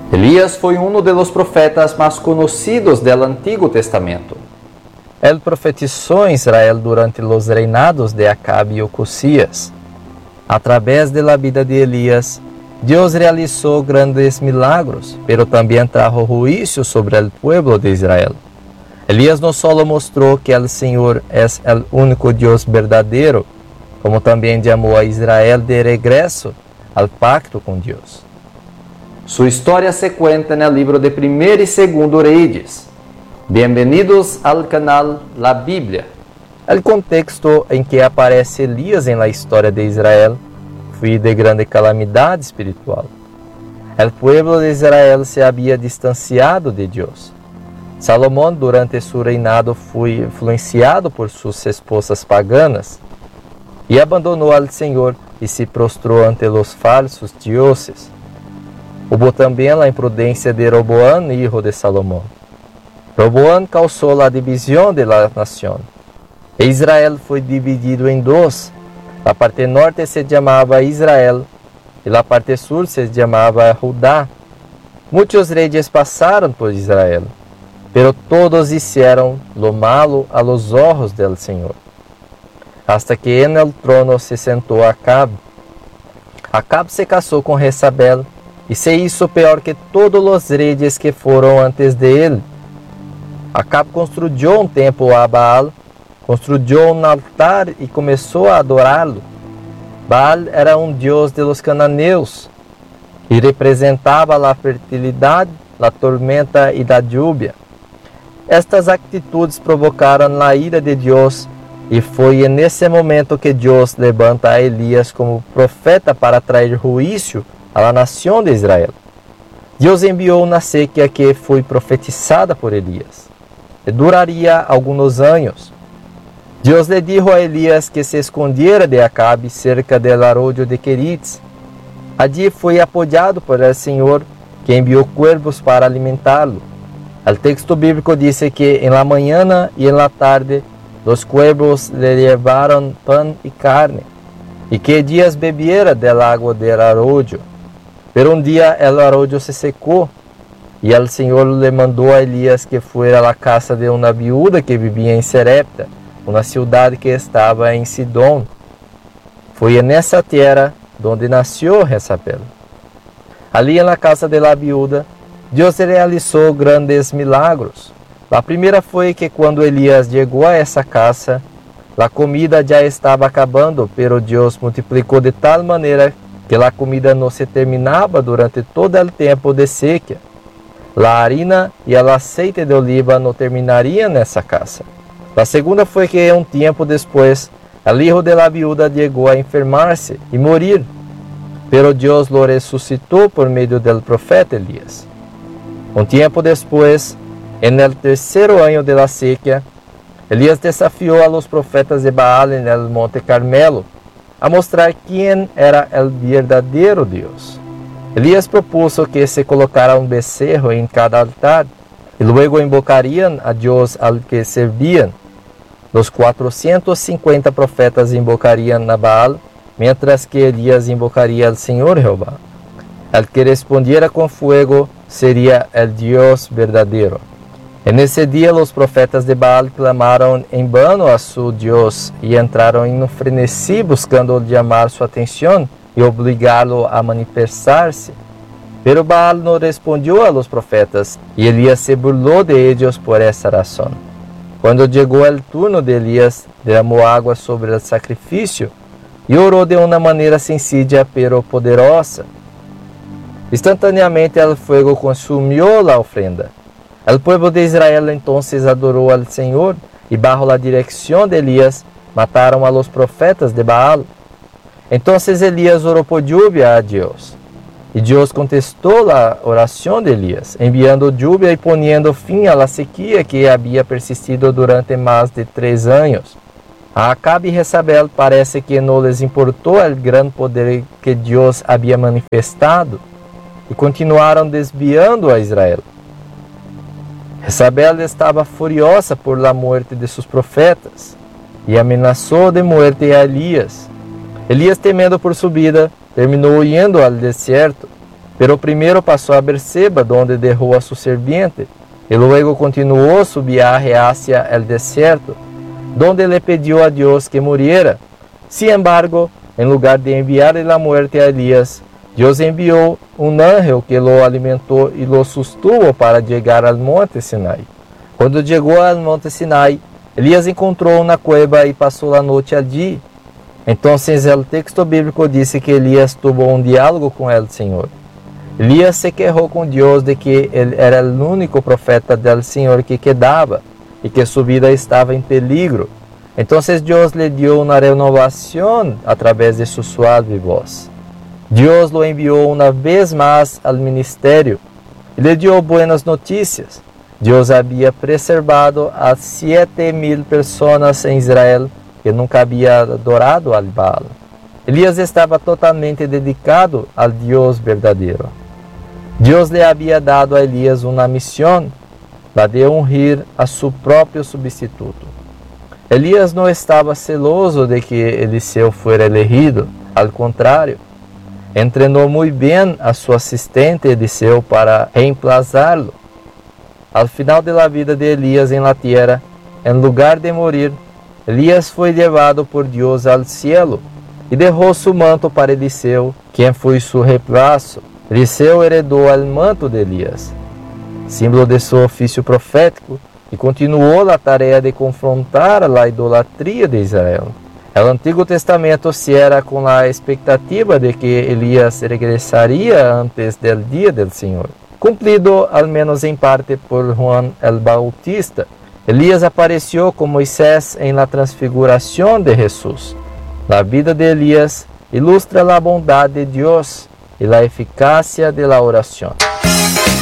Elías foi um dos profetas mais conhecidos do Antigo Testamento. Ele profetizou em Israel durante os reinados de Acabe e Ocosias. Através da vida de Elías, Deus realizou grandes milagros, pero também trajo juízo sobre o pueblo de Israel. Elías não só mostrou que o Senhor é o único Deus verdadeiro, como também chamou a Israel de regresso ao pacto com Deus. Sua história se conta no livro de 1º e 2º Reis. Bem-vindos ao canal La Bíblia. O contexto em que aparece Elias na história de Israel foi de grande calamidade espiritual. O pueblo de Israel se havia distanciado de Deus. Salomão, durante seu reinado, foi influenciado por suas esposas paganas e abandonou ao Senhor e se prostrou ante os falsos deuses. Houve também a imprudência de Roboam, hijo de Salomão. Roboam causou a divisão da nação. E Israel foi dividido em dois. A parte norte se chamava Israel e a parte sul se chamava Judá. Muitos reis passaram por Israel, pero todos hicieron lo malo a los ojos del Senhor. Hasta que en el trono se sentou Acabe. Acabe se casou com Jezabel e se hizo pior que todos os reis que foram antes de ele. Acabe construiu um templo a Baal, construiu um altar e começou a adorá-lo. Baal era um deus de los cananeus e representava a fertilidade, a tormenta e a lluvia. Estas atitudes provocaram a ira de Deus e foi nesse momento que Deus levanta a Elias como profeta para trazer juízo à nação de Israel. Deus enviou uma sequia que foi profetizada por Elias. E duraria alguns anos. Deus lhe dijo a Elias que se escondiera de Acabe cerca del arroyo de Querites. Allí foi apoiado por el Senhor, que enviou cuervos para alimentá-lo. O texto bíblico diz que en la mañana y en la tarde los cuervos le llevaron pan y carne, y que días bebiera del agua del arroyo. Pero un día el arroyo se secó, y el Señor le mandó a Elías que fuera a la casa de una viuda que vivía en Serepta, una ciudad que estaba en Sidón. Foi en esa tierra donde nació Jezabel. Ali en la casa de la viuda, Deus realizou grandes milagros. A primeira foi que quando Elias chegou a essa casa, a comida já estava acabando, pero Deus multiplicou de tal maneira que a comida não se terminava durante todo o tempo de sequia. A harina e o aceite de oliva não terminariam nessa casa. A segunda foi que um tempo depois, o hijo de la viuda chegou a enfermar-se e morir, pero Deus lo ressuscitou por meio do profeta Elias. Um tempo depois, en el terceiro ano de la sequia, Elias desafiou a los profetas de Baal en el monte Carmelo a mostrar quem era o verdadeiro Deus. Elias propuso que se colocara um becerro em cada altar e luego invocariam a Deus al que serviam. Los 450 profetas invocariam a Baal, mientras que Elias invocaria al Senhor Jehová. El que respondiera com fuego seria o Deus verdadeiro. Nesse dia, os profetas de Baal clamaram em vano a seu Deus e entraram em um frenesi buscando chamar sua atenção e obrigá-lo a manifestar-se. Pero Baal não respondeu a los profetas e Elias se burlou de eles por essa razão. Quando chegou o turno de Elias, derramou água sobre o sacrifício e orou de uma maneira sencilla pero poderosa. Instantaneamente o fogo consumiu a ofrenda. O povo de Israel entonces adorou al Senhor e bajo a direção de Elias mataram a los profetas de Baal. Entonces Elias orou por lluvia a Deus. E Deus contestou a oração de Elias, enviando lluvia e poniendo fim à sequia que havia persistido durante mais de 3 anos. A Acabe e Jezabel parece que não les importou o grande poder que Deus havia manifestado e continuaram desviando a Israel. Jezabel estava furiosa por la muerte de seus profetas e ameaçou de muerte a Elias. Elias, temendo por sua vida, terminou indo ao deserto. Pero primero pasó a Berseba, donde dejó a su sirviente, y luego continuó su viaje hacia el desierto, donde le pidió a Dios que muriera. Sin embargo, en lugar de enviarle la muerte a Elías, Dios envió un ángel que lo alimentó y lo sostuvo para llegar al monte Sinai. Cuando llegó al monte Sinai, Elías encontró una cueva y pasó la noche allí. Entonces el texto bíblico dice que Elías tuvo un diálogo con el Señor. Elías se quejó con Dios de que él era el único profeta del Señor que quedaba y que su vida estaba en peligro. Entonces Dios le dio una renovación a través de su suave voz. Dios lo envió una vez más al ministerio y le dio buenas noticias. Dios había preservado a 7,000 personas en Israel que nunca había adorado al Baal. Elías estaba totalmente dedicado al Dios verdadero. Dios le había dado a Elías una misión, la de ungir a su propio sustituto. Elías no estaba celoso de que Eliseo fuera elegido, al contrario, entrenó muy bien a su asistente Eliseo para reemplazarlo. Al final de la vida de Elías en la tierra, en lugar de morir, Elías fue llevado por Dios al cielo y dejó su manto para Eliseo, quien fue su reemplazo. Eliseo heredó el manto de Elías, símbolo de su oficio profético, y continuó la tarea de confrontar la idolatría de Israel. El Antiguo Testamento cierra con la expectativa de que Elías regresaría antes del día del Señor, cumplido al menos en parte por Juan el Bautista. Elías apareció con Moisés en la transfiguración de Jesús. La vida de Elías ilustra la bondad de Dios y la eficacia de la oración.